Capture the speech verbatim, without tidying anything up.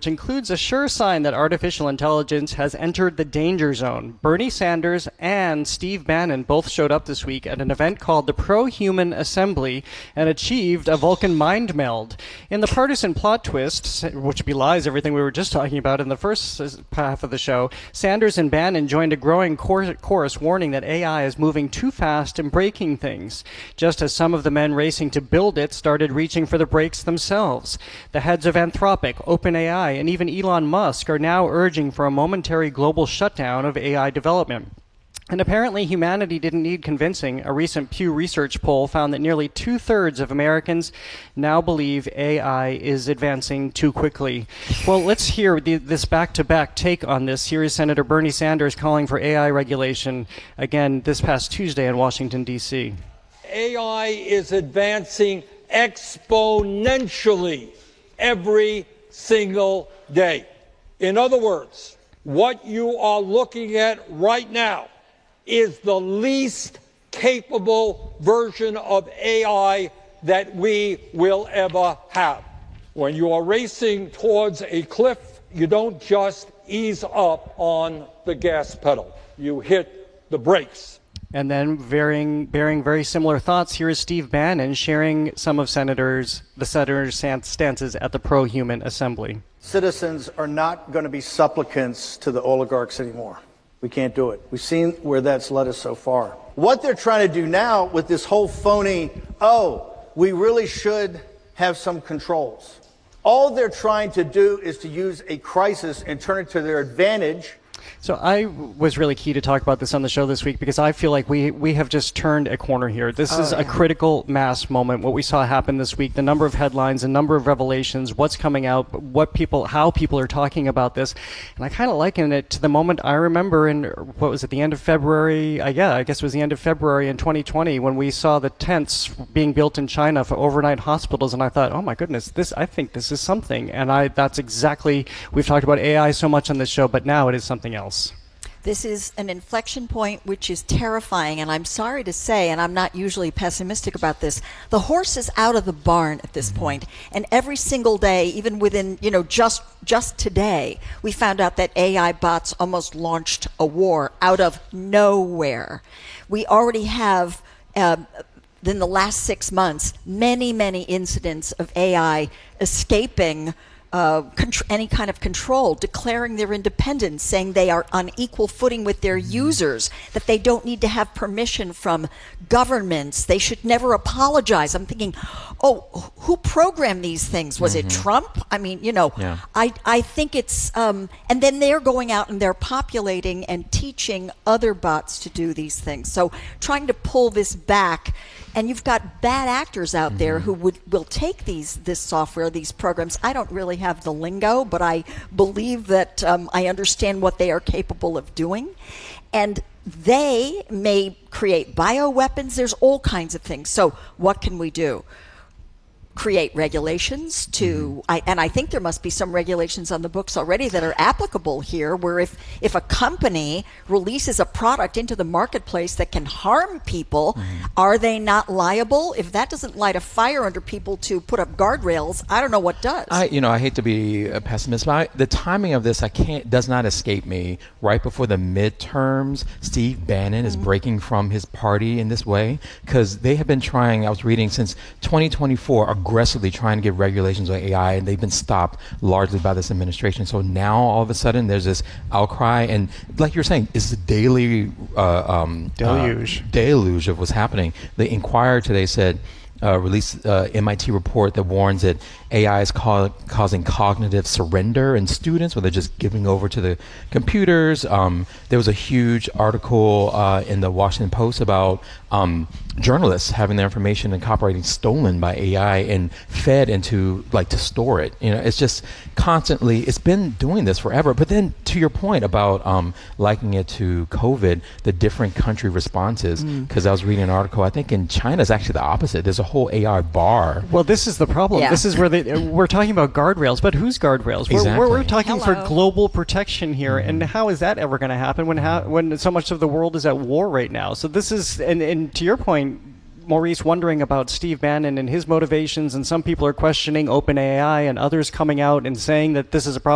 which includes a sure sign that artificial intelligence has entered the danger zone. Bernie Sanders and Steve Bannon both showed up this week at an event called the Pro-Human Assembly and achieved a Vulcan mind meld. In the partisan plot twist, which belies everything we were just talking about in the first half of the show, Sanders and Bannon joined a growing chorus warning that A I is moving too fast and breaking things, just as some of the men racing to build it started reaching for the brakes themselves. The heads of Anthropic, OpenAI, and even Elon Musk are now urging for a momentary global shutdown of A I development. And apparently humanity didn't need convincing. A recent Pew Research poll found that nearly two-thirds of Americans now believe A I is advancing too quickly. Well, let's hear the, this back-to-back take on this. Here is Senator Bernie Sanders calling for A I regulation, again, this past Tuesday in Washington, D C A I is advancing exponentially every single day. In other words, what you are looking at right now is the least capable version of A I that we will ever have. When you are racing towards a cliff, you don't just ease up on the gas pedal. You hit the brakes. And then bearing, bearing very similar thoughts, here is Steve Bannon sharing some of senators, the senators' stances at the Pro-Human Assembly. Citizens are not going to be supplicants to the oligarchs anymore. We can't do it. We've seen where that's led us so far. What they're trying to do now with this whole phony, oh, we really should have some controls. All they're trying to do is to use a crisis and turn it to their advantage. So I was really key to talk about this on the show this week because I feel like we we have just turned a corner here. This oh, is yeah. a critical mass moment. What we saw happen this week, the number of headlines, the number of revelations, what's coming out, what people, how people are talking about this, and I kind of liken it to the moment I remember in what was it, the end of February? Uh, yeah, I guess it was the end of February in twenty twenty when we saw the tents being built in China for overnight hospitals, and I thought, oh my goodness, this I think this is something, and I that's exactly we've talked about A I so much on this show, but now it is something else. This is an inflection point which is terrifying, and I'm sorry to say, and I'm not usually pessimistic about this, the horse is out of the barn at this point, and every single day, even within, you know, just just today, we found out that A I bots almost launched a war out of nowhere. We already have, uh, in the last six months, many, many incidents of A I escaping Uh, any kind of control, declaring their independence, saying they are on equal footing with their users, that they don't need to have permission from governments, they should never apologize. I'm thinking, oh, who programmed these things? Was mm-hmm. it Trump? I mean, you know, yeah. I, I think it's, um, and then they're going out and they're populating and teaching other bots to do these things. So trying to pull this back. And you've got bad actors out mm-hmm. there who would will take these this software, these programs. I don't really have the lingo, but I believe that um, I understand what they are capable of doing. And they may create bioweapons. There's all kinds of things. So what can we do? Create regulations to, mm-hmm. I, and I think there must be some regulations on the books already that are applicable here, where if, if a company releases a product into the marketplace that can harm people, mm-hmm. are they not liable? If that doesn't light a fire under people to put up guardrails, I don't know what does. I, you know, I hate to be a pessimist, but I, the timing of this, I can't, does not escape me. Right before the midterms, Steve Bannon mm-hmm. is breaking from his party in this way, because they have been trying, I was reading, since twenty twenty-four, aggressively trying to get regulations on A I, and they've been stopped largely by this administration. So now all of a sudden there's this outcry, and like you're saying, it's a daily uh, um, deluge. Uh, deluge of what's happening. The Inquirer today said, uh, released uh, M I T report that warns that A I is ca- causing cognitive surrender in students, where they're just giving over to the computers. Um, there was a huge article uh, in the Washington Post about um, journalists having their information and copywriting stolen by A I and fed into, like, to store it. You know, it's just constantly, it's been doing this forever. But then to your point about um, likening it to COVID, the different country responses, because mm. I was reading an article, I think in China it's actually the opposite. There's a whole A I bar. Well, this is the problem. Yeah. This is where they, we're talking about guardrails, but whose guardrails? Exactly. We're, we're, we're talking Hello. for global protection here, mm-hmm. and how is that ever going to happen when how, when so much of the world is at war right now? So this is, and, and to your point, Maurice, wondering about Steve Bannon and his motivations, and some people are questioning OpenAI and others coming out and saying that this is a problem.